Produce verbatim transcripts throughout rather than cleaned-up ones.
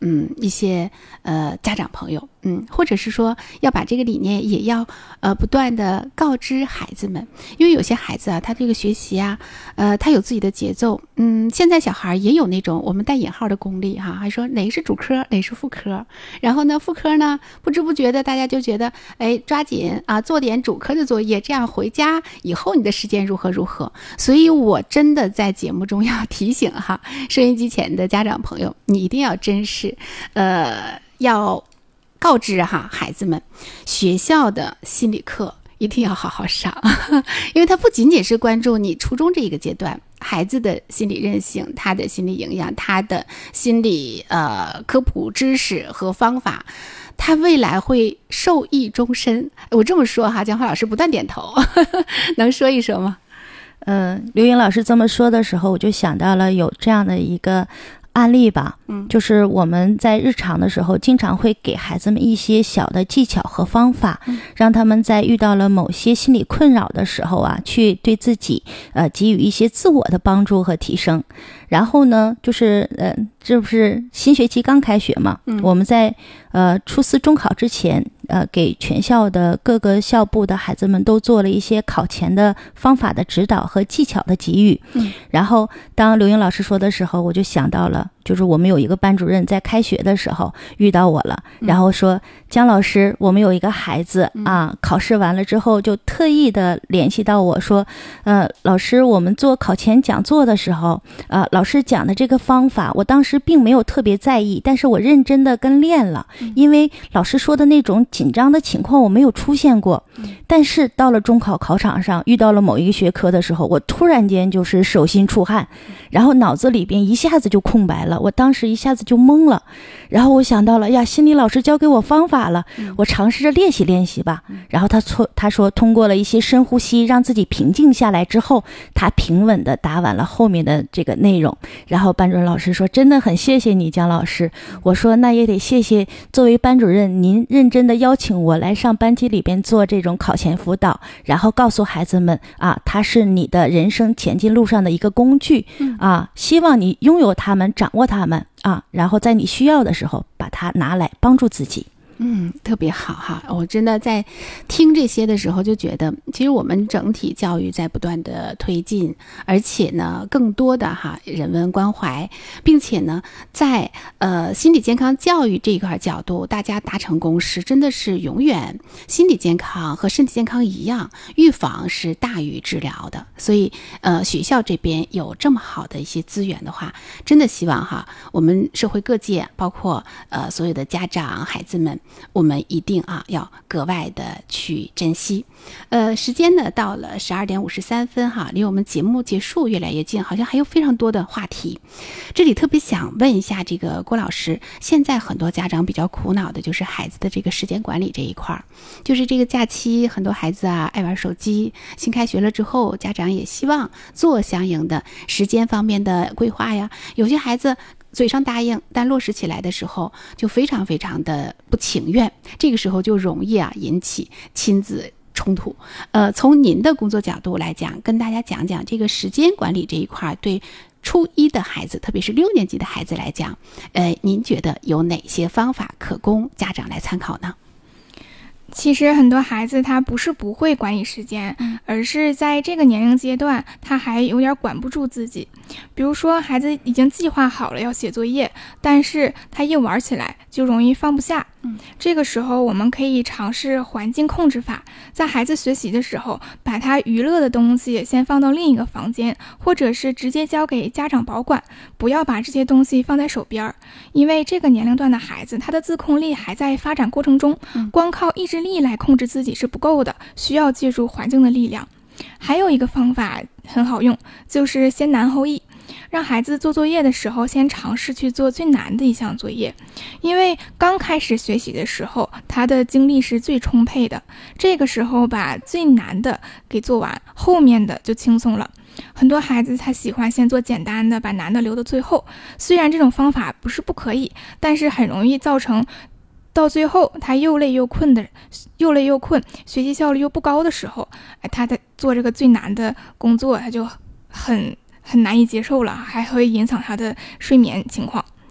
嗯一些呃家长朋友，嗯，或者是说要把这个理念也要呃不断的告知孩子们，因为有些孩子啊，他这个学习啊，呃，他有自己的节奏，嗯，现在小孩也有那种我们带引号的功利哈，还说哪是主科，哪是副科，然后呢，副科呢不知不觉的大家就觉得，哎，抓紧啊，做点主科的作业，这样回家以后你的时间如何如何。所以我真的在节目中要提醒哈，收音机前的家长朋友，你一定要珍视，呃，要告知哈孩子们，学校的心理课一定要好好上，因为它不仅仅是关注你初中这一个阶段孩子的心理韧性，他的心理营养，他的心理呃科普知识和方法，他未来会受益终身。我这么说哈，江华老师不断点头，能说一说吗？ 嗯、呃，刘颖老师这么说的时候，我就想到了有这样的一个案例吧，嗯，就是我们在日常的时候经常会给孩子们一些小的技巧和方法，嗯，让他们在遇到了某些心理困扰的时候啊，去对自己呃给予一些自我的帮助和提升。然后呢，就是呃，这不是新学期刚开学嘛，嗯，我们在呃初四中考之前，呃，给全校的各个校部的孩子们都做了一些考前的方法的指导和技巧的给予。嗯，然后当刘英老师说的时候，我就想到了，就是我们有一个班主任在开学的时候遇到我了，然后说，姜老师，我们有一个孩子啊，考试完了之后就特意的联系到我说，呃，老师，我们做考前讲座的时候，呃，老师讲的这个方法，我当时并没有特别在意，但是我认真的跟练了，因为老师说的那种紧张的情况我没有出现过，但是到了中考考场上遇到了某一个学科的时候，我突然间就是手心出汗，然后脑子里边一下子就空白了，我当时一下子就懵了，然后我想到了呀，心理老师教给我方法了，我尝试着练习练习吧。然后他说他说通过了一些深呼吸让自己平静下来之后，他平稳的答完了后面的这个内容。然后班主任老师说，真的很谢谢你姜老师。我说那也得谢谢作为班主任您认真的邀请我来上班级里边做这种考前辅导，然后告诉孩子们啊，它是你的人生前进路上的一个工具啊，希望你拥有它们，掌握它们啊，然后在你需要的时候把它拿来帮助自己。 嗯，特别好哈！我真的在听这些的时候就觉得，其实我们整体教育在不断的推进，而且呢，更多的哈人文关怀，并且呢，在呃心理健康教育这一块角度，大家达成共识，真的是永远心理健康和身体健康一样，预防是大于治疗的。所以呃，学校这边有这么好的一些资源的话，真的希望哈，我们社会各界，包括呃所有的家长、孩子们。我们一定啊要格外的去珍惜。呃，时间呢到了十二点五十三分哈，离我们节目结束越来越近，好像还有非常多的话题。这里特别想问一下这个郭老师，现在很多家长比较苦恼的就是孩子的这个时间管理这一块，就是这个假期很多孩子啊爱玩手机，新开学了之后，家长也希望做相应的时间方面的规划呀。有些孩子嘴上答应，但落实起来的时候就非常非常的不情愿，这个时候就容易啊引起亲子冲突。呃，从您的工作角度来讲，跟大家讲讲这个时间管理这一块对初一的孩子，特别是六年级的孩子来讲，呃，您觉得有哪些方法可供家长来参考呢？ 其实很多孩子他不是不会管理时间，而是在这个年龄阶段他还有点管不住自己。比如说孩子已经计划好了要写作业，但是他一玩起来就容易放不下。这个时候我们可以尝试环境控制法，在孩子学习的时候把他娱乐的东西先放到另一个房间，或者是直接交给家长保管，不要把这些东西放在手边。因为这个年龄段的孩子他的自控力还在发展过程中，光靠意志力来控制自己是不够的，需要借助环境的力量。还有一个方法很好用，就是先难后易，让孩子做作业的时候先尝试去做最难的一项作业，因为刚开始学习的时候他的精力是最充沛的，这个时候把最难的给做完，后面的就轻松了。很多孩子他喜欢先做简单的，把难的留到最后，虽然这种方法不是不可以，但是很容易造成到最后他又累又困的又累又困学习效率又不高的时候，哎，他在做这个最难的工作他就很很难以接受了，还会影响他的睡眠情况。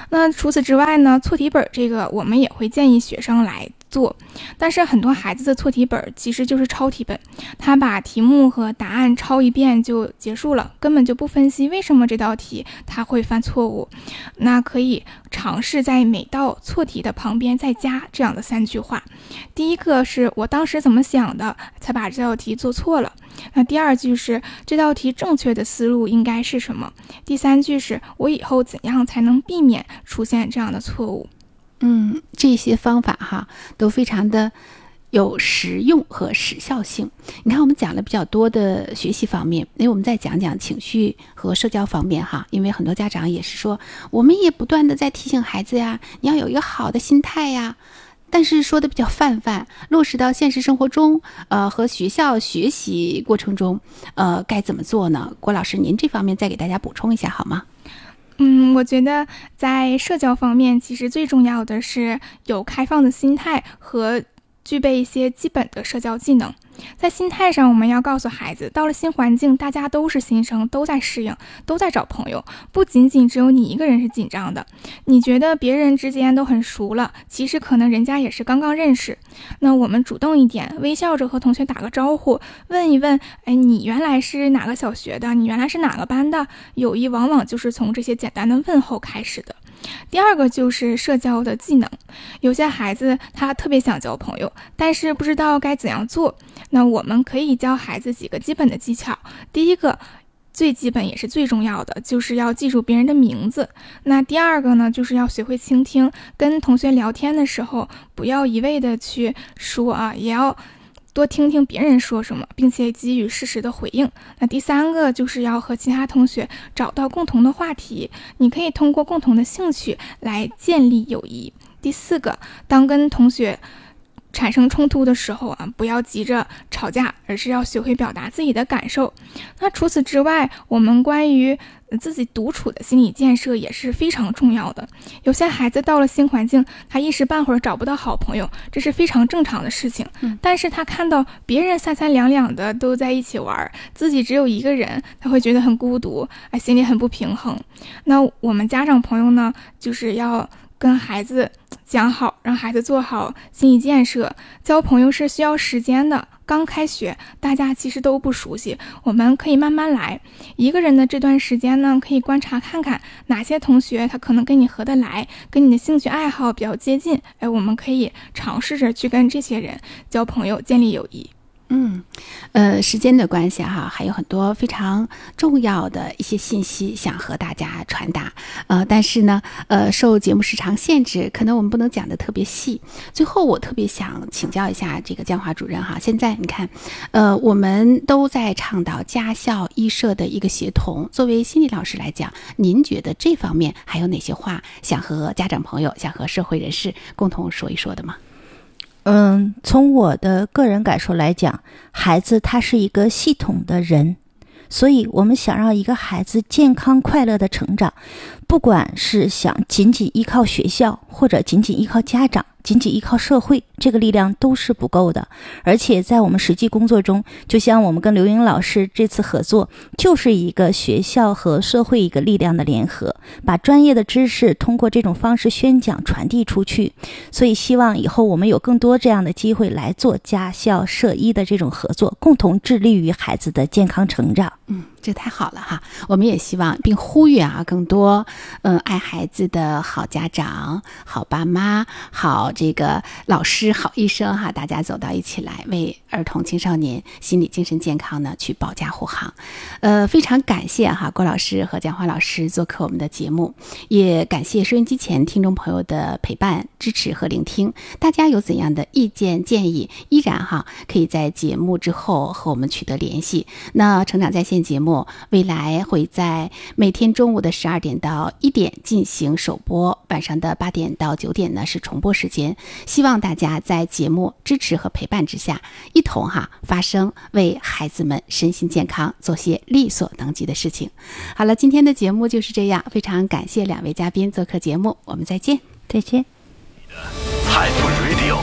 那除此之外呢，错题本这个我们也会建议学生来做，但是很多孩子的错题本其实就是抄题本，他把题目和答案抄一遍就结束了，根本就不分析为什么这道题他会犯错误。那可以尝试在每道错题的旁边再加这样的三句话，第一个是我当时怎么想的才把这道题做错了，那第二句是这道题正确的思路应该是什么，第三句是我以后怎样才能避免出现这样的错误。 嗯，这些方法哈都非常的有实用和时效性。你看我们讲了比较多的学习方面，那我们再讲讲情绪和社交方面哈，因为很多家长也是说我们也不断的在提醒孩子呀，你要有一个好的心态呀，但是说的比较泛泛，落实到现实生活中呃，和学校学习过程中呃，该怎么做呢？郭老师您这方面再给大家补充一下好吗？ 嗯，我觉得在社交方面，其实最重要的是有开放的心态和具备一些基本的社交技能。在心态上，我们要告诉孩子，到了新环境，大家都是新生，都在适应，都在找朋友，不仅仅只有你一个人是紧张的。你觉得别人之间都很熟了，其实可能人家也是刚刚认识。那我们主动一点，微笑着和同学打个招呼，问一问，哎，你原来是哪个小学的？你原来是哪个班的？友谊往往就是从这些简单的问候开始的。第二个就是社交的技能，有些孩子他特别想交朋友，但是不知道该怎样做，那我们可以教孩子几个基本的技巧。第一个最基本也是最重要的，就是要记住别人的名字。那第二个呢，就是要学会倾听，跟同学聊天的时候不要一味的去说啊，也要多听听别人说什么，并且给予适时的回应。那第三个就是要和其他同学找到共同的话题，你可以通过共同的兴趣来建立友谊。第四个，当跟同学产生冲突的时候啊，不要急着吵架，而是要学会表达自己的感受。那除此之外，我们关于自己独处的心理建设也是非常重要的。有些孩子到了新环境，他一时半会儿找不到好朋友，这是非常正常的事情。嗯、但是他看到别人三三两两的都在一起玩，自己只有一个人，他会觉得很孤独，哎，心里很不平衡。那我们家长朋友呢，就是要跟孩子讲好，让孩子做好心理建设。交朋友是需要时间的，刚开学大家其实都不熟悉，我们可以慢慢来。一个人的这段时间呢，可以观察看看哪些同学他可能跟你合得来，跟你的兴趣爱好比较接近，哎，我们可以尝试着去跟这些人交朋友，建立友谊。 嗯，呃，时间的关系哈，还有很多非常重要的一些信息想和大家传达，呃，但是呢，呃，受节目时长限制，可能我们不能讲得特别细。最后，我特别想请教一下这个江华主任哈，现在你看，呃，我们都在倡导家校医社的一个协同，作为心理老师来讲，您觉得这方面还有哪些话想和家长朋友、想和社会人士共同说一说的吗？ 嗯，从我的个人感受来讲，孩子他是一个系统的人，所以我们想让一个孩子健康快乐的成长，不管是想仅仅依靠学校，或者仅仅依靠家长，仅仅依靠社会，这个力量都是不够的。而且在我们实际工作中，就像我们跟刘英老师这次合作，就是一个学校和社会一个力量的联合，把专业的知识通过这种方式宣讲传递出去。所以希望以后我们有更多这样的机会来做家校社医的这种合作，共同致力于孩子的健康成长。 嗯，这太好了哈！我们也希望并呼吁啊，更多嗯爱孩子的好家长、好爸妈、好这个老师、好医生哈，大家走到一起来，为儿童青少年心理精神健康呢去保驾护航。呃，非常感谢哈郭老师和江华老师做客我们的节目，也感谢收音机前听众朋友的陪伴、支持和聆听。大家有怎样的意见建议，依然哈可以在节目之后和我们取得联系。那成长在线节目未来会在每天中午的十二点到一点进行首播，晚上的八点到九点呢是重播时间。希望大家在节目支持和陪伴之下，一同哈发声，为孩子们身心健康做些力所能及的事情。好了，今天的节目就是这样，非常感谢两位嘉宾做客节目，我们再见。 再见。 海富 Radio。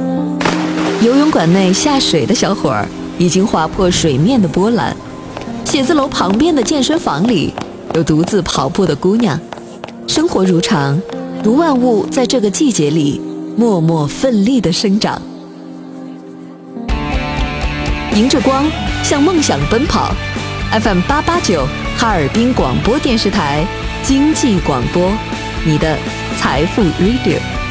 游泳馆内下水的小伙儿已经划破水面的波澜， 写字楼旁边的健身房里，有独自跑步的姑娘。生活如常，如万物在这个季节里默默奋力地生长。迎着光，向梦想奔跑。F M 八八九，哈尔滨广播电视台经济广播，你的财富 Radio。